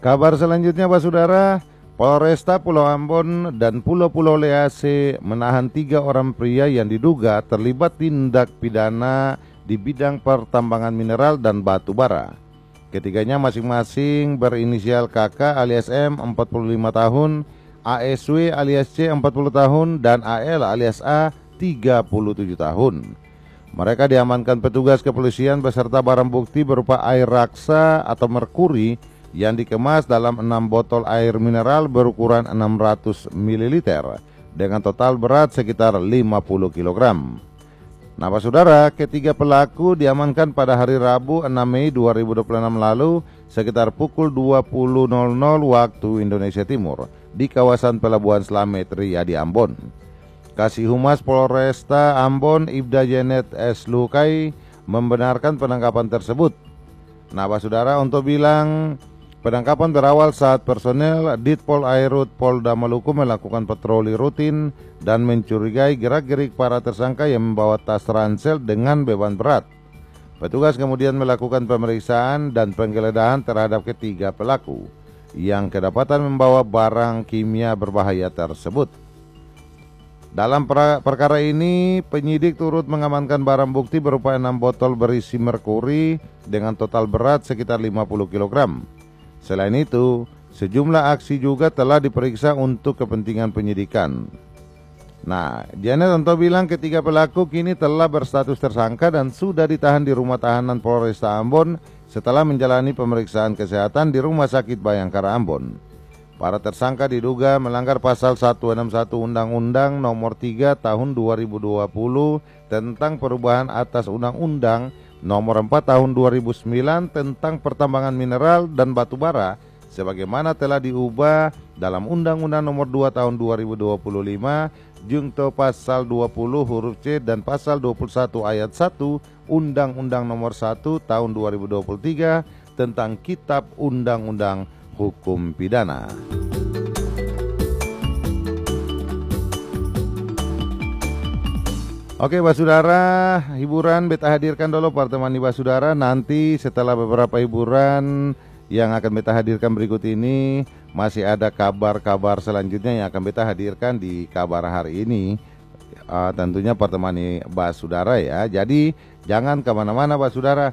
Kabar selanjutnya, Pak Saudara, Polresta Pulau Ambon dan Pulau-Pulau Lease menahan 3 orang pria yang diduga terlibat tindak pidana di bidang pertambangan mineral dan batu bara. Ketiganya masing-masing berinisial KK alias M 45 tahun, ASW alias C 40 tahun, dan AL alias A 37 tahun. Mereka diamankan petugas kepolisian beserta barang bukti berupa air raksa atau merkuri yang dikemas dalam 6 botol air mineral berukuran 600 ml dengan total berat sekitar 50 kg. Nah, Pak Saudara, ketiga pelaku diamankan pada hari Rabu 6 Mei 2026 lalu sekitar pukul 20.00 waktu Indonesia Timur di kawasan Pelabuhan Slamet Riyadi Ambon. Kasih Humas Polresta Ambon Ibda Janet S. Lukai membenarkan penangkapan tersebut. Nah, Pak Saudara, untuk bilang penangkapan berawal saat personel Ditpol Airut Polda Maluku melakukan patroli rutin dan mencurigai gerak-gerik para tersangka yang membawa tas ransel dengan beban berat. Petugas kemudian melakukan pemeriksaan dan penggeledahan terhadap ketiga pelaku yang kedapatan membawa barang kimia berbahaya tersebut. Dalam perkara ini, penyidik turut mengamankan barang bukti berupa 6 botol berisi merkuri dengan total berat sekitar 50 kg. Selain itu, sejumlah aksi juga telah diperiksa untuk kepentingan penyidikan. Nah, Janet Onto bilang ketiga pelaku kini telah berstatus tersangka dan sudah ditahan di rumah tahanan Polresta Ambon setelah menjalani pemeriksaan kesehatan di Rumah Sakit Bayangkara Ambon. Para tersangka diduga melanggar pasal 161 Undang-Undang Nomor 3 Tahun 2020 tentang perubahan atas Undang-Undang Nomor 4 Tahun 2009 tentang pertambangan mineral dan batu bara sebagaimana telah diubah dalam Undang-Undang Nomor 2 Tahun 2025 Jungto Pasal 20 huruf C dan Pasal 21 Ayat 1 Undang-Undang Nomor 1 Tahun 2023 tentang Kitab Undang-Undang Hukum Pidana. Oke, Pak Saudara, hiburan beta hadirkan dulu pertemuan Pak Saudara. Nanti setelah beberapa hiburan yang akan beta hadirkan berikut ini, masih ada kabar-kabar selanjutnya yang akan beta hadirkan di kabar hari ini. Tentunya pertemuan Pak Saudara ya. Jadi jangan kemana-mana Pak Saudara.